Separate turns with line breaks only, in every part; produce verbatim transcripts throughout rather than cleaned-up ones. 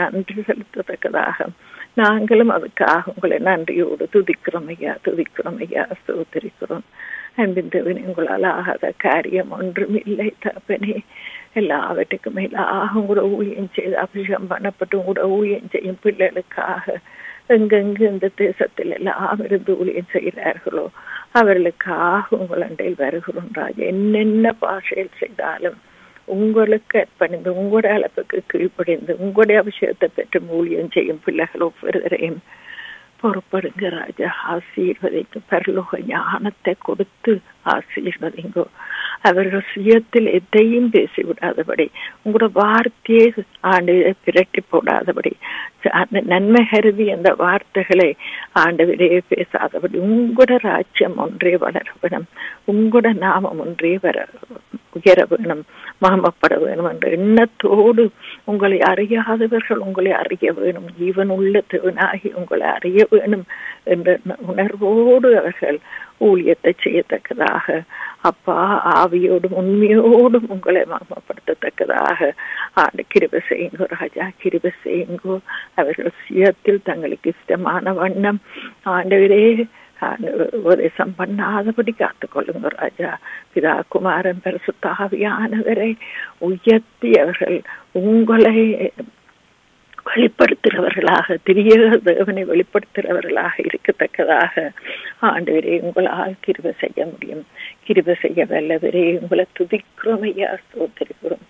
நன்றி செலுத்தத்தக்கதாக நாங்களும் அதுக்காக உங்களை நன்றியோடு துதிக்கிறோம் ஐயா, துதிக்கிறோம் ஐயா, ஸ்தோத்திரிக்கிறோம். அன்பின் தேவனே, உங்களால் ஆகாத காரியம் ஒன்றும் இல்லை தகப்பனே. எல்லாவற்றுக்கும் மேலாக உங்களோட ஊழியம் செய்து அபிஷேகம் பண்ணப்பட்டு உங்களோட ஊழியம் செய்யும் பிள்ளைகளுக்காக எங்கெங்கு இந்த தேசத்தில் எல்லாம் இருந்து ஊழியம் செய்கிறார்களோ அவர்களுக்காக உங்கள் அண்டையில் வருகிறோம் ராஜா. என்னென்ன பாஷையில் செய்தாலும் உங்களுக்கு அர்ப்பணிந்து உங்களுடைய அளவுக்கு கீழ்ப்படிந்து உங்களுடைய அபிஷேகத்தை பெற்று ஊழியம் செய்யும் பிள்ளைகள் ஒவ்வொருவரையும் பொறுப்படுங்க ராஜா. ஆசீர்வதிங்க, பரலோக ஞானத்தை கொடுத்து ஆசீர்வதிங்கோ. அவர்கள் சுயத்தில் எதையும் பேசிவிடாதபடி உங்களோட வார்த்தையை ஆண்டு பிரட்டி போடாதபடி அந்த நன்மை கருதி அந்த வார்த்தைகளை ஆண்டவரே பேசாதபடி உங்களோட ராஜ்யம் ஒன்றே வளர வேணும், உங்களோட நாமம் ஒன்றே வர உயர வேணும், மகமப்பட வேணும் என்ற எண்ணத்தோடு உங்களை அறியாதவர்கள் உங்களை அறிய வேணும், ஜீவன் உள்ள தேவனாகி உங்களை அறிய வேணும் என்ற உணர்வோடு அவர்கள் ஊழியத்தை செய்யத்தக்கதாக அப்பா ஆவியோடும் உண்மையோடும் உங்களை மகமப்படுத்தத்தக்கதாக ஆண்டு கிருபை செய்யுங்கோ ராஜா, கிருபை செய்யுங்கோ. அவர்கள் சுயத்தில் தங்களுக்கு இஷ்டமான வண்ணம் ஆண்டவரே உபதேசம் பண்ணாதபடி காத்துக்கொள்ளுங்க ராஜா. பிதா குமாரன் பரிசுத்த ஆவியானவரை உயர்த்தி அவர்கள் உங்களை வெளிப்படுத்துகிறவர்களாக திரிய தேவனை வெளிப்படுத்துகிறவர்களாக இருக்கத்தக்கதாக ஆண்டவரே உங்களால் கிருபை செய்ய முடியும். கிருபை செய்ய வல்லவரே உங்களை துதிக்கிறோம் ஐயா, ஸ்தோத்திரிக்கிறோம்.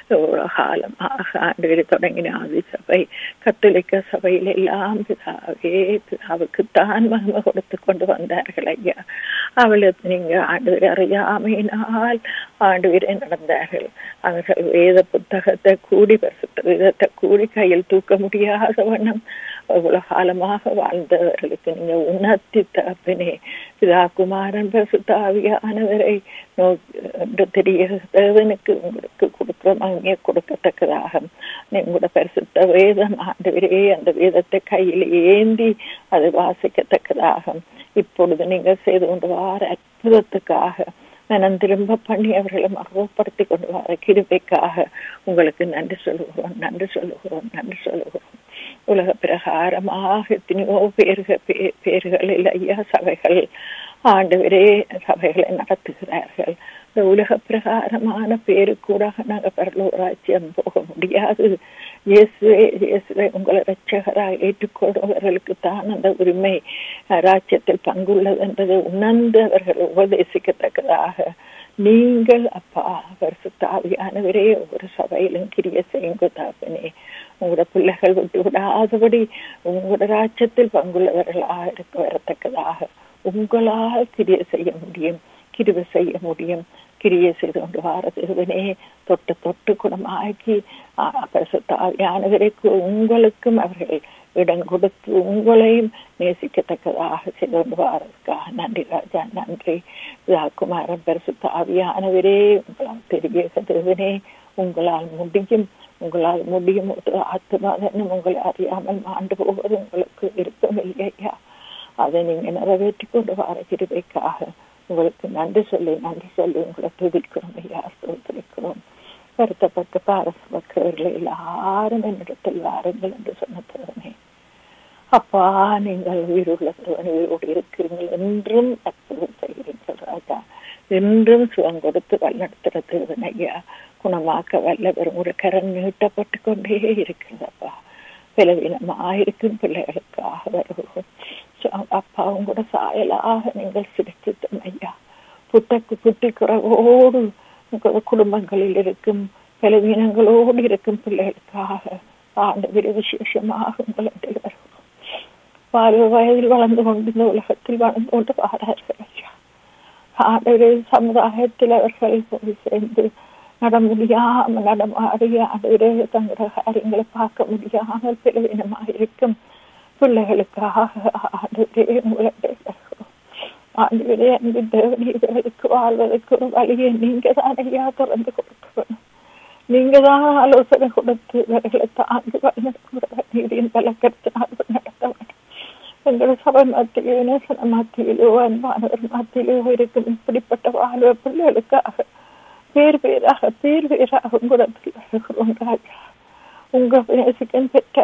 காலமாக ஆண்டவரை தொடங்கின ஆதி சபை கத்தோலிக்க சபையில் எல்லாம் பிதாவே பிதாவுக்குத்தான் மகிமை கொடுத்து கொண்டு வந்தார்கள் ஐயா. அவளுக்கு நீங்க ஆண்டவரை அறியாமையினால் ஆண்டவரை நடந்தார்கள். அவர்கள் வேத புத்தகத்தை கூடி பரிசுத்த வேதத்தை கூடி கையில் தூக்க முடியாத வண்ணம் இவ்வளவு காலமாக வாழ்ந்தவர்களுக்கு நீங்க உணர்த்தி தகப்பனே பிதா குமாரன் பரிசுத்த ஆவியானவரை நோக்கி தெரிய தேவனுக்கு உங்களுக்கு கொடுக்கிறோம் அங்கே கொடுக்கத்தக்கதாக உங்களோட பரிசுத்த வேதம் ஆண்டவரே அந்த வேதத்தை கையில் ஏந்தி அது வாசிக்கத்தக்கதாக இப்பொழுது நீங்கள் செய்து கொண்டு வார அற்புதத்துக்காக மனம் திரும்ப பண்ணி அவர்களை மகப்படுத்தி கொண்டு வர கிருபைக்காக உங்களுக்கு நன்றி சொல்லுகிறோம், நன்றி சொல்லுகிறோம், நன்றி சொல்லுகிறோம். உலக பிரகாரமாக எத்தனையோ பேர்கள் பேர்களில் ஐயா சபைகள் ஆண்டவரே சபைகளை நடத்துகிறார்கள். இந்த உலக பிரகாரமான பேரு கூட நாங்கள் பரலோராஜ்யம் போக முடியாது. இயேசுவே இயேசுவை உங்களை இரட்சகராக ஏற்றுக்கொள்பவர்களுக்கு தான் அந்த உரிமை ராஜ்யத்தில் பங்குள்ளது என்பதை உணர்ந்து அவர்கள் உபதேசிக்கத்தக்கதாக நீங்கள் அப்பா பரிசுத்த ஆவியானவரே ஒவ்வொரு சபையிலும் கிரிய செய்யுங்க தாப்பனே. உங்களோட பிள்ளைகள் விட்டு விடாதபடி உங்களோட ராஜ்யத்தில் பங்குள்ளவர்களாக இருக்க வரத்தக்கதாக உங்களால் கிரிய செய்ய முடியும், கிருபை செய்ய முடியும். கிரியை செய்து கொண்டு வார திருவனே தொட்டு தொட்டு குணமாக்கி பரிசுத்த ஆவியானவருக்கு உங்களுக்கும் அவர்கள் இடம் கொடுத்து உங்களையும் நேசிக்கத்தக்கதாக செய்து கொண்டு வாரதுக்காக நன்றி ராஜா, நன்றி. குமாரன் பரிசுத்த ஆவியானவரே உங்களால் தெரிய திருவனே உங்களால் முடியும், உங்களால் முடியும். ஒரு ஆத்மாதனும் உங்களை அறியாமல் மாண்டு போவது உங்களுக்கு விருப்பமில்லையா? அதை நீங்க நிறைவேற்றி கொண்டு வர கிருபைக்காக உங்களுக்கு நன்றி சொல்லி நன்றி சொல்லி உங்களை துதிக்கிறோம் ஐயா, ஸ்தோத்திரிக்கிறோம். வருத்தப்பட்டு பாரசபக்தவர்களை எல்லாரும் என்னிடத்தில் வாருங்கள் என்று சொன்ன திருவனே அப்பா நீங்கள் உயிருள்ள திருவன் உயிரோடு இருக்கிறீர்கள் என்றும் அற்புதம் செய்கிறீர்கள் ராஜா. என்றும் சுகம் கொடுத்து வழிநடத்துகிற திருவன் ஐயா, குணமாக்க வல்லவர் ஒரு கரம் நீட்டப்பட்டு கொண்டே இருக்கிறதப்பா. பலவீனமாயிருக்கும் பிள்ளைகளுக்காக வருகிறோம் அப்பா. உங்களோட சாயலாக நீங்கள் சிரிச்சித்தம் ஐயா. புட்டக்கு புட்டி குறைவோடு குடும்பங்களில் இருக்கும் பலவீனங்களோடு இருக்கும் பிள்ளைகளுக்காக ஆண்டவரே விசேஷமாக உங்களிடத்தில் வருகிறோம். பால்வ வயதில் வளர்ந்து கொண்டு இந்த உலகத்தில் வளர்ந்து கொண்டு வாரார்கள் ஐயா. ஆண்டவரே சமுதாயத்தில் அவர்கள் போய் சேர்ந்து நட முடியாமல் நடமாடிய ஆண்டவரே தங்களோட காரியங்களை பார்க்க முடியாமல் பலவீனமாக இருக்கும் பிள்ளைகளுக்காக ஆண்டவரே உங்களிடத்தில் வருகிறோம். ஆண்டவரே அன்பு தேவனே இவர்களுக்கு வாழ்வதற்கு ஒரு வழியை நீங்க தான் ஐயா திறந்து கொடுக்கணும். நீங்க தான் ஆலோசனை கொடுத்து இவர்களை தாங்கி வழிநடத்துகிற நீதியின் பலக்கத்தினால் நடத்த வேண்டும். எங்களோட சபை மத்தியிலோ நேசன மத்தியிலோ அன்பானவர் மத்தியிலோ இருக்கும் இப்படிப்பட்ட வாழ்வ பிள்ளைகளுக்காக பேர் பேராக பேர் பேராக உங்களிடத்தில் வருகிறோம் ராஜா. உங்க நேசிக்கன் பெற்ற